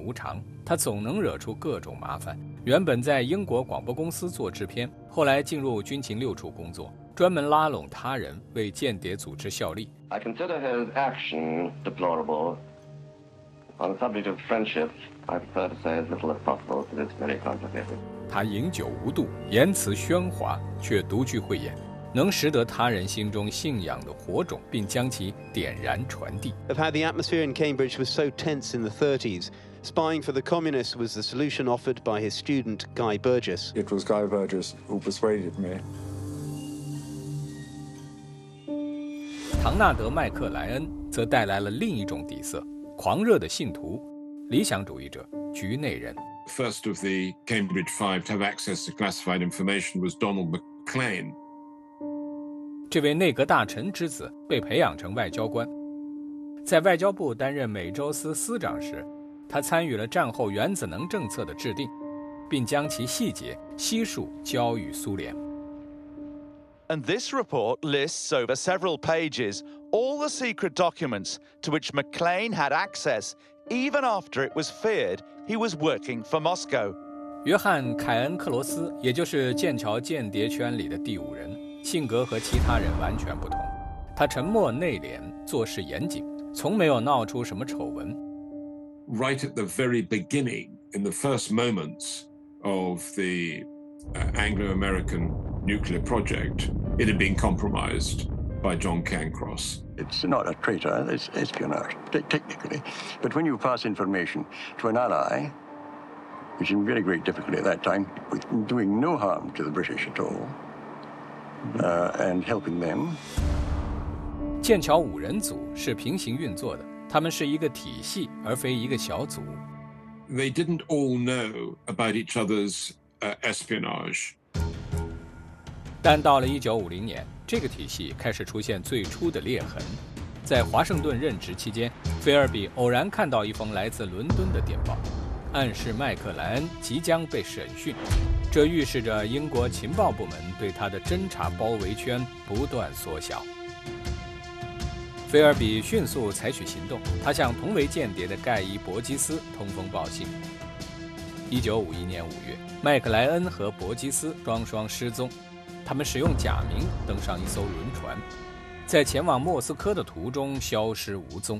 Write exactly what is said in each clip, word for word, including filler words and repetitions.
无常，他总能惹出各种麻烦。原本在英国广播公司做制片，后来进入军情六处工作，专门拉拢他人为间谍组织效力。 I consider his action deplorable. On the subject of friendship, I prefer to say as little as possible, because it's very complicated. 他饮酒无度，言辞喧哗，却独具慧眼，能识得他人心中信仰的火种，并将其点燃传递。 Of how the atmosphere in Cambridge was so tense in the thirties, spying for the communists was the solution offered by his student Guy Burgess. It was Guy Burgess who persuaded me. 唐纳德·麦克莱恩则带来了另一种底色：狂热的信徒、理想主义者、局内人。 First of the Cambridge Five to have access to classified information was Donald Maclean. 这位内阁大臣之子被培养成外交官，在外交部担任美洲司司长时，他参与了战后原子能政策的制定，并将其细节悉数交予苏联。 And this report lists over several pages all the secret documents to which Maclean had access, even after it was feared he was working for Moscow. 约翰·凯恩·克罗斯，也就是剑桥间谍圈里的第五人，性格和其他人完全不同。他沉默内敛，做事严谨，从没有闹出什么丑闻。 Right at the very beginning, in the first moments of the uh, Anglo-American nuclear project, it had been compromised by John Cancross. It's not a traitor, it's espionage, te- technically. But when you pass information to an ally, which is in very great difficulty at that time, with doing no harm to the British at all, uh, and helping them. 剑桥五人组是平行运作的，他们是一个体系，而非一个小组。 They didn't all know about each other's uh, espionage. 但到了一九五零年，这个体系开始出现最初的裂痕。在华盛顿任职期间，菲尔比偶然看到一封来自伦敦的电报，暗示麦克莱恩即将被审讯，这预示着英国情报部门对他的侦察包围圈不断缩小。菲尔比迅速采取行动，他向同为间谍的盖伊·伯基斯通风报信。一九五一年五月，麦克莱恩和伯基斯双双失踪。 他们使用假名登上一艘轮船，在前往莫斯科的途中消失无踪。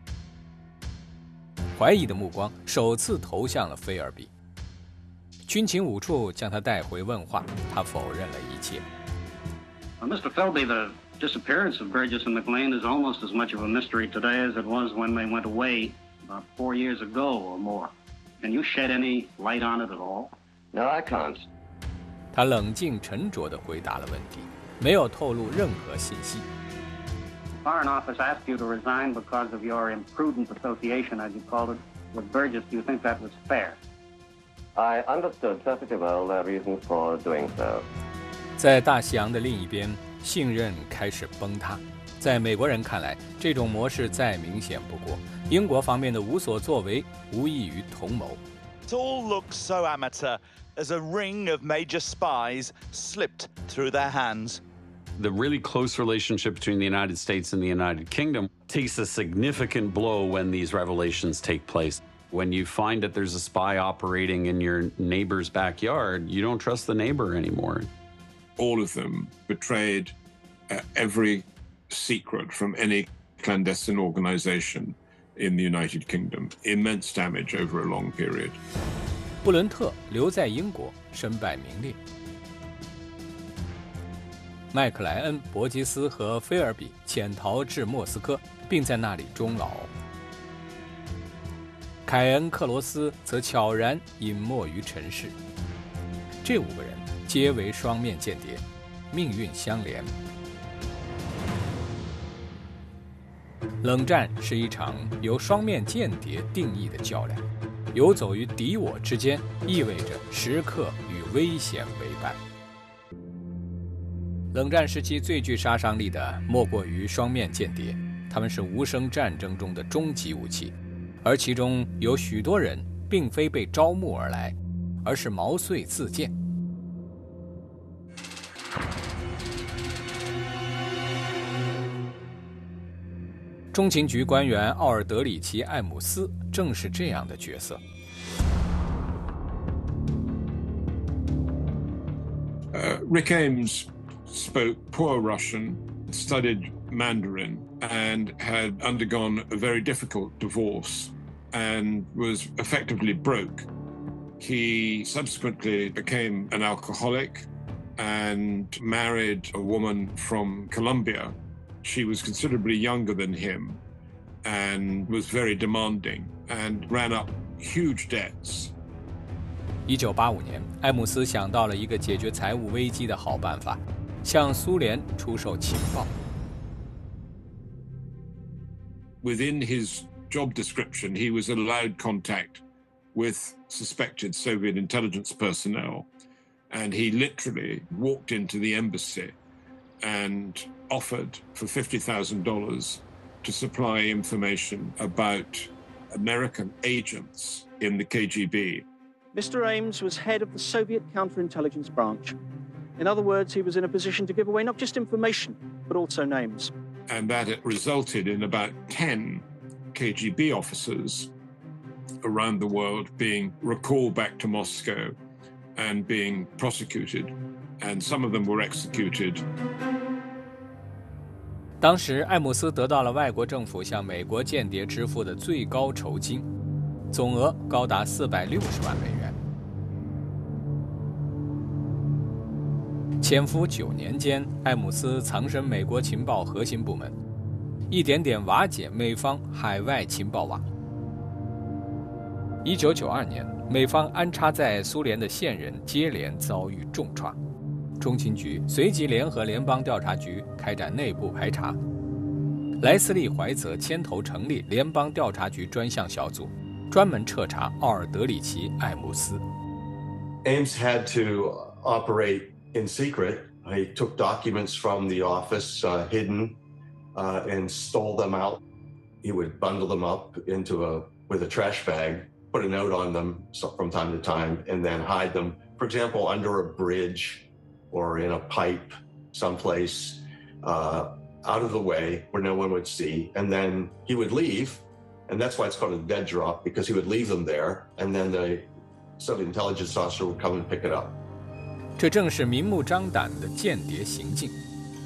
怀疑的目光首次投向了菲尔比。军情五处将他带回问话，他否认了一切。 Well, Mister Philby, the disappearance of Burgess and Maclean is almost as much of a mystery today as it was when they went away about four years ago or more. Can you shed any light on it at all? No, I can't. 他冷静沉着地回答了问题，没有透露任何信息。 Foreign Office asked you to resign because of your imprudent association, as you called it, with Burgess. Do you think that was fair? I understood perfectly well their reasons for doing so. 在大西洋的另一边，信任开始崩塌。在美国人看来，这种模式再明显不过。英国方面的无所作为，无异于同谋。 It all looks so amateur as a ring of major spies slipped through their hands. The really close relationship between the United States and the United Kingdom takes a significant blow when these revelations take place. When you find that there's a spy operating in your neighbor's backyard, you don't trust the neighbor anymore. All of them betrayed uh, every secret from any clandestine organization in the United Kingdom. Immense damage over a long period. 布伦特留在英国，身败名裂。麦克莱恩、伯基斯和菲尔比潜逃至莫斯科，并在那里终老。凯恩·克罗斯则悄然隐没于尘世。这五个人皆为双面间谍，命运相连。冷战是一场由双面间谍定义的较量，游走于敌我之间，意味着时刻与危险为伴。冷战时期最具杀伤力的莫过于双面间谍，他们是无声战争中的终极武器，而其中有许多人并非被招募而来，而是毛遂自荐。中情局官员奥尔德里奇·艾姆斯正是这样的角色。 Uh, Rick Ames spoke poor Russian, studied Mandarin, and had undergone a very difficult divorce and was effectively broke. He subsequently became an alcoholic and married a woman from Colombia. She was considerably younger than him and was very demanding and ran up huge debts. 一九八五年，艾姆斯想到了一个解决财务危机的好办法，向苏联出售情报。 Within his job description, he was allowed contact with suspected Soviet intelligence personnel, and he literally walked into the embassy and offered for fifty thousand dollars to supply information about American agents in the K G B. Mister Ames was head of the Soviet counterintelligence branch. In other words, he was in a position to give away not just information, but also names. And that it resulted in about ten K G B officers around the world being recalled back to Moscow and being prosecuted, and some of them were executed. 当时，艾姆斯得到了外国政府向美国间谍支付的最高酬金，总额高达四百六十万美元。潜伏九年间，艾姆斯藏身美国情报核心部门，一点点瓦解美方海外情报网。一九九二年，美方安插在苏联的线人接连遭遇重创，中情局随即联合联邦调查局开展内部排查。莱斯利·怀泽牵头成立联邦调查局专项小组，专门彻查奥尔德里奇·艾姆斯。 Ames had to operate in secret. He took documents from the office uh, hidden uh, and stole them out. He would bundle them up into a with a trash bag, put a note on them from time to time, and then hide them, for example, under a bridge or in a pipe someplace uh, out of the way where no one would see. And then he would leave, and that's why it's called a dead drop, because he would leave them there, and then the Soviet intelligence officer would come and pick it up. 这正是明目张胆的间谍行径。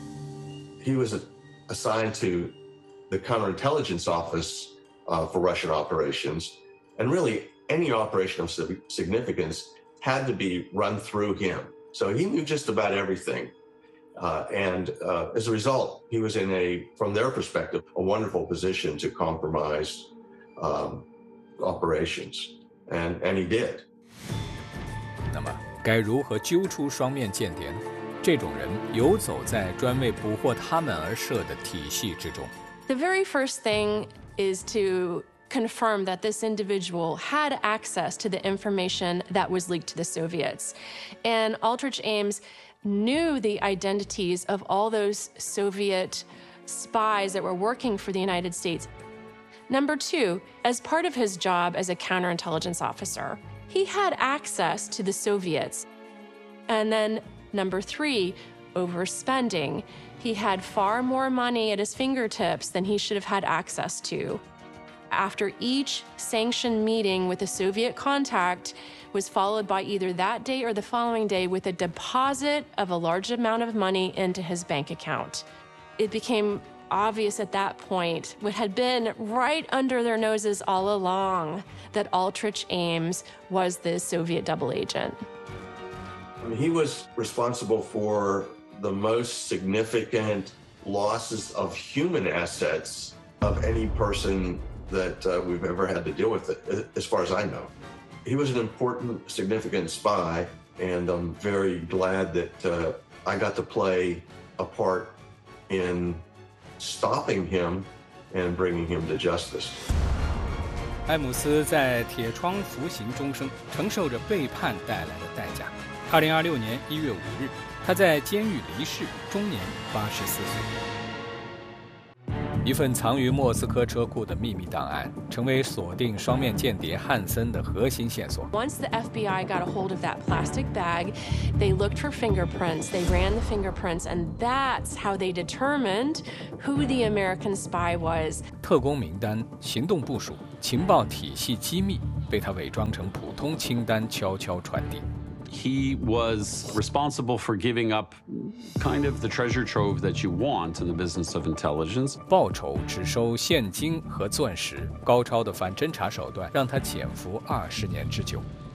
He was assigned to the counterintelligence office uh, for Russian operations, and really any operation of significance had to be run through him. So he knew just about everything. Uh, and uh, as a result, he was in a, from their perspective, a wonderful position to compromise um, operations. And, and he did. 那么该如何揪出双面间谍呢？这种人游走在专为捕获他们而设的体系之中。 The very first thing is to confirm that this individual had access to the information that was leaked to the Soviets. And Aldrich Ames knew the identities of all those Soviet spies that were working for the United States. Number two, as part of his job as a counterintelligence officer, he had access to the Soviets. And then number three, overspending. He had far more money at his fingertips than he should have had access to. After each sanctioned meeting with a Soviet contact was followed by either that day or the following day with a deposit of a large amount of money into his bank account. It became obvious at that point, what had been right under their noses all along, that Aldrich Ames was the Soviet double agent. I mean, he was responsible for the most significant losses of human assets of any person that uh, we've ever had to deal with, it, as far as I know. He was an important, significant spy, and I'm very glad that uh, I got to play a part in stopping him and bringing him to justice. 艾姆斯在铁窗服刑终生，承受着背叛带来的代价。二零二六年一月五日，他在监狱离世，终年八十四岁。一份藏于莫斯科车库的秘密档案，成为锁定双面间谍汉森的核心线索。 Once the F B I got a hold of that plastic bag, they looked for fingerprints, they ran the fingerprints, and that's how they determined who the American spy was. 特工名单、行动部署、 情报体系机密被他伪装成普通清单，悄悄传递。 He was responsible for giving up kind of the treasure trove that you want in the business of intelligence. 报酬只收现金和钻石，高超的反侦查手段让他潜伏二十年之久。